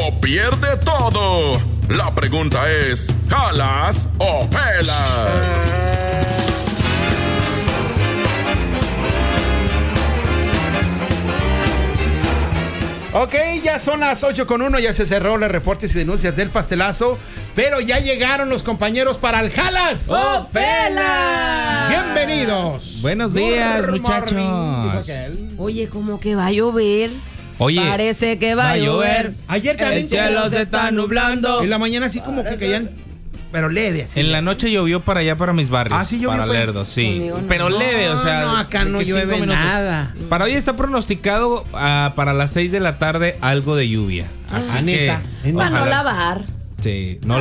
o pierde todo. La pregunta es, ¿jalas o pelas? Ok, ya son las 8:01, ya se cerró los reportes y denuncias del pastelazo, pero ya llegaron los compañeros para el Jalas ¡Oh, Pela! Bienvenidos. Buenos días, Good muchachos. morning. Oye, como que va a llover. Oye, Parece que va a llover. Ayer también El cielo se está nublando. en la mañana así como que caían, pero leve así. en la noche llovió para allá, para mis barrios. Ah, sí llovió, para pues. Lerdo, sí. Conmigo no. Pero leve, o sea. No, acá no de que 5 llueve minutos. nada. Para hoy está pronosticado para las 6 de la tarde algo de lluvia. Así Ah, que, neta. Para no ojalá. lavar. Sí, no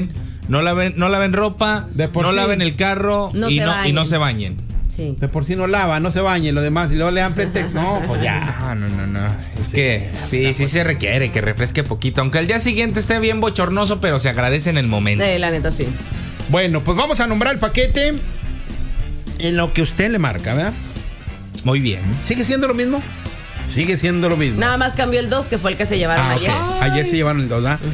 laven ropa, De por no sí. laven el carro No y se no bañen. se bañen. Sí. De por sí no lava, no se bañe, lo demás, y luego le dan pretexto. No, pues ya. No. Es que sí se requiere que refresque poquito. Aunque el día siguiente esté bien bochornoso, pero se agradece en el momento. La neta, sí. Bueno, pues vamos a nombrar el paquete en lo que usted le marca, ¿verdad? Muy bien. ¿Sigue siendo lo mismo? Sigue siendo lo mismo. Nada más cambió el 2, que fue el que se llevaron ayer. ok. Ayer se llevaron el 2, ¿verdad?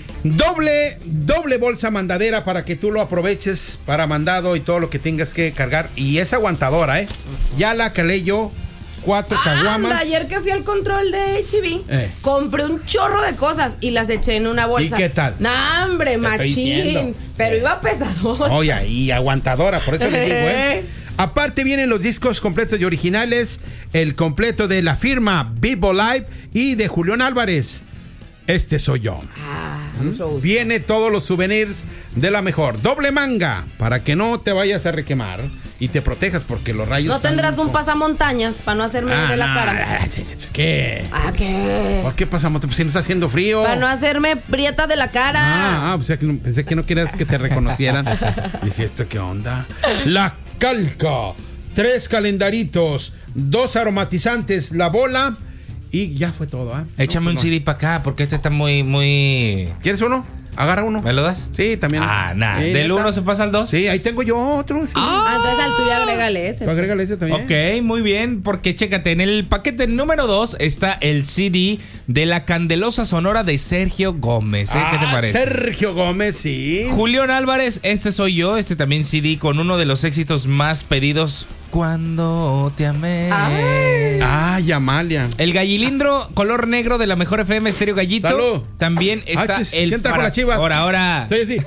Doble bolsa mandadera para que tú lo aproveches para mandado y todo lo que tengas que cargar. Y es aguantadora, ¿eh? Ya la calé yo, 4 caguamas. Anda, ayer que fui al control de H-E-B, compré un chorro de cosas y las eché en una bolsa. ¿Y qué tal? Nah, hombre, estoy diciendo. machín. Pero iba pesador. Oye, y aguantadora, por eso les digo, ¿eh? Aparte vienen los discos completos y originales, el completo de la firma Vivo Live y de Julián Álvarez. Este soy yo. Mucho gusto. Viene todos los souvenirs de la mejor. Doble manga para que no te vayas a requemar y te protejas porque los rayos. ¿No están tendrás un pasamontañas para no hacerme de la cara? Pues, ¿qué? ¿Ah, qué? ¿Por qué pasamos? Pues si no está haciendo frío. Para no hacerme prieta de la cara. Pensé que no querías que te reconocieran. Dije, ¿esto qué onda? La calca. 3 calendaritos, 2 aromatizantes, la bola y ya fue todo, ¿eh? Échame un CD para acá porque este está muy... ¿Quieres uno? Agarra uno. ¿Me lo das? Sí, también. Nada. Sí, ¿Del neta. 1 se pasa al 2? Sí, ahí tengo yo otro. Sí. Entonces al tuyo agrégale ese. Tú agrégale ese también. Ok, muy bien, porque chécate, en el paquete número 2 está el CD de La Candelosa Sonora de Sergio Gómez. ¿Qué te parece? Sergio Gómez, sí. Julián Álvarez, este soy yo, este también CD con uno de los éxitos más pedidos, Cuando te amé. Ay, Amalia. El gallilindro color negro de la mejor FM Estéreo Gallito. Salud. También está el... ¿Quién trajo la chiva? Ahora. Soy así.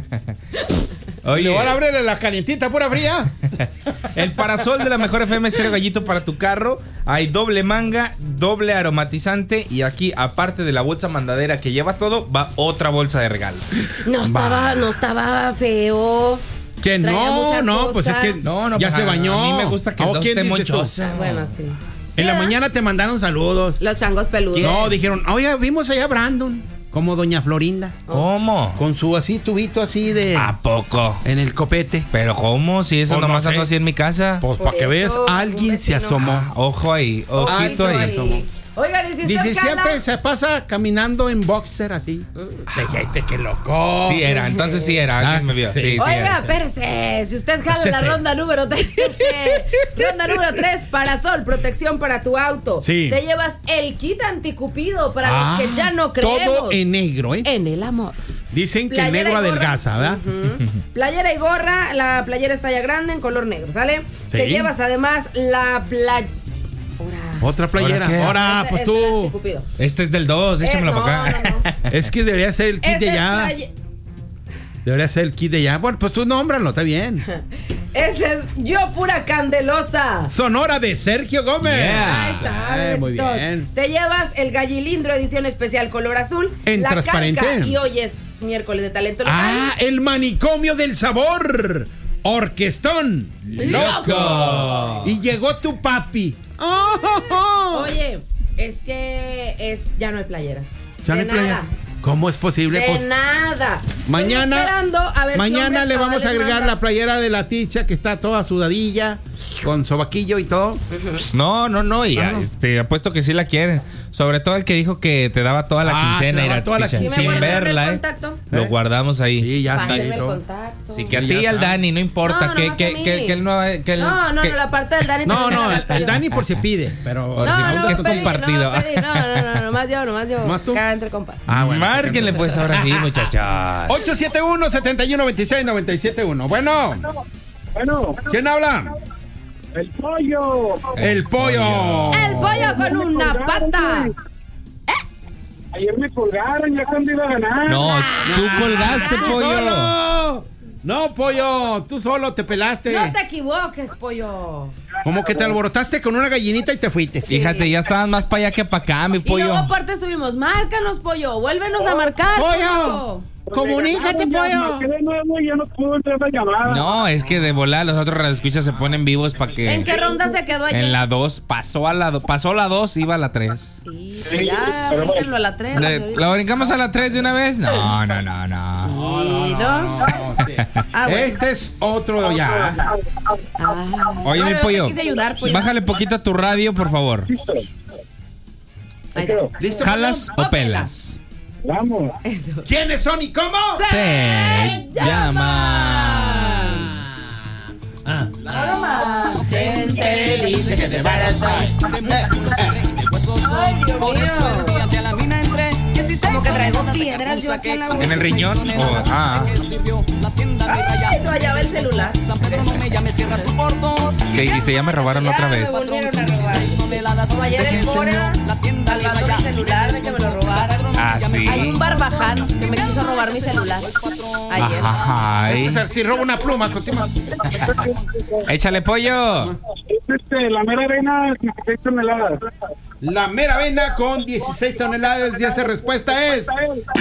Oye, Le voy a abrirle la calientita pura fría. el parasol de la mejor FM Estéreo Gallito para tu carro. Hay doble manga, doble aromatizante. Y aquí, aparte de la bolsa mandadera que lleva todo, va otra bolsa de regalo. No estaba feo. Que Traía mucha no, pues es cosa. que No, ya pues, se bañó. A mí me gusta que el dos ¿quién esté dices tú? monchoso. Bueno, sí. En la mañana te mandaron saludos. Los changos peludos. No, dijeron, oye, vimos allá a Brandon, como doña Florinda, ¿Cómo? con su así tubito así de ¿A poco? en el copete. ¿Pero cómo? Si eso Pues no nomás sé. ando así en mi casa. Pues Por para que eso, veas, un alguien se vecino. asomó. Ojo ahí, ojito Ay, ahí. no, Oigan, ¿y si Dice, usted jala? siempre se pasa caminando en boxer así. Dijiste que loco. Sí era, entonces sí era. Alguien me vio. sí. Sí, Oiga, era. espérese, si usted jala la Espérese. ronda número 3, ronda número 3, parasol, protección para tu auto. Sí. Te llevas el kit anticupido para los que ya no creemos. Todo en negro, ¿eh? En el amor. Dicen que el Playera negro y gorra. adelgaza, ¿verdad? Playera y gorra, la playera es talla grande en color negro, ¿sale? Sí. Te llevas además la playera. Otra playera. ¿Ahora qué? Ahora, pues tú. Este es del 2, échamelo no, para acá. no. Es que debería ser el kit de ya. Debería ser el kit de ya. Bueno, pues tú nómbralo, está bien. Ese es Yo Pura Candelosa. Sonora de Sergio Gómez. Yeah. Ahí está. Muy estos. bien. Te llevas el gallilindro edición especial color azul. En la transparente. calca, y hoy es miércoles de talento local. Ah, el manicomio del sabor. Orquestón. ¡Loco! Y llegó tu papi. Oye, es que ya no hay playeras. Ya no De hay playa. nada. ¿Cómo es posible? De Pues, nada. Estoy mañana esperando a ver si mañana hombres le vamos a cabales agregar mandan. la playera de la ticha que está toda sudadilla. con sobaquillo y todo. No, y apuesto que sí la quieren. Sobre todo el que dijo que te daba toda la quincena y la Sí, me sin guardaron verla, el contacto. Lo guardamos ahí. Sí, ya está Pásenme el listo. contacto. Sí, que a Sí, ti y ya al está. Dani, no importa. No, que nomás a mí. él no. No, la parte del Dani. No, también no, se la gasto el yo. Dani por si pide, pero... Por si no, que es pedí, compartido. No, pedí, no, nomás yo. ¿Nomás tú? Cada entre compas. Ah, bueno. Márquenle pues ahora sí, muchachos. 871-7126-971. Bueno, Bueno, ¿quién habla? el pollo. El pollo. El pollo con una pata. Ayer me colgaron, ya cuando iba a ganar. No, tú colgaste, ¡Tú pollo. solo! No, pollo, tú solo te pelaste. No te equivoques, pollo. Como que te alborotaste con una gallinita y te fuiste. Fíjate, ya estabas más para allá que para acá, mi Y pollo. luego aparte subimos, márcanos, pollo, vuélvenos a marcar. ¡Pollo! ¡Comunícate, pollo! Marqué de nuevo y ya no pudo entrar la llamada. No, es que de volar los otros radioescuchas se ponen vivos para que... ¿En qué ronda se quedó ayer? En la 2, pasó la 2, iba a la 3. Sí, pues ya, bríquenlo a la 3. ¿La brincamos a la 3 de una vez? No. Sí, ¿no? Sí. Ah, bueno. Este es otro ya. Oye, mi Bueno, pollo, te quise ayudar, pollo. bájale poquito a tu radio, por favor. Listo, Ahí está. ¿Listo? ¿Jalas o pelas? vamos. Eso. ¿Quiénes son y cómo? Se llama... Gente dice que te vas a... Como que traigo piedras yo aquí en la boca. ¿En el riñón? Ay, no hallaba el celular. Que dice, ya me robaron otra Ya vez. me volvieron a robar. Como ayer en Corea, salvando mi celular de que me lo robaran. Ah, sí. Hay un barbaján que me quiso robar mi celular ayer. Ay. O sea, si robo una pluma, continúa. Échale, pollo. La mera arena, 16 toneladas. La mera avena con 16 toneladas y esa respuesta es...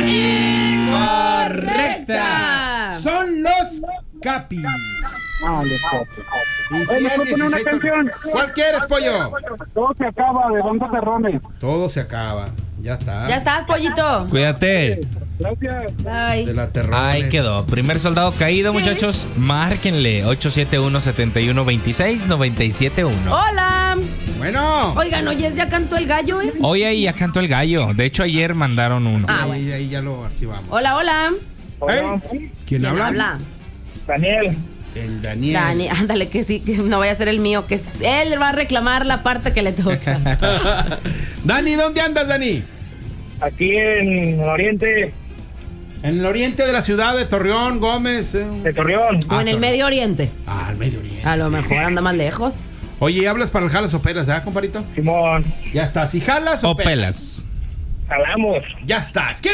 ¡Correcta! Son los Capis. Ah, les copo. Y si Oye, es ¿puedo poner una 16 canción? ¿Cuál quieres, pollo? Todo se acaba, de Banda Terrones. Todo se acaba. Ya está. Ya estás, pollito. Cuídate. Gracias. Ay. De la terror. Ahí quedó. Primer soldado caído, muchachos. Márquenle. 871-7126-971. Hola. Bueno. Oigan, oye, ya cantó el gallo, ¿eh? Hoy ahí ya cantó el gallo. De hecho, ayer mandaron uno. Ah, bueno. Ahí ya lo archivamos. Hola, hola. Hola. ¿Quién ¿Quién habla? habla? Daniel. El Daniel. Dani, ándale, que sí, que no vaya a ser el mío, que él va a reclamar la parte que le toca. Dani, ¿dónde andas, Dani? Aquí en el oriente En el oriente de la ciudad de Torreón, Gómez. de Torreón. O en el Medio Oriente. Ah, el Medio Oriente. A lo mejor anda más lejos. Oye, ¿hablas para el jalas o pelas, comparito? Simón. Ya está. Si jalas o O pelas. Jalamos. Ya estás.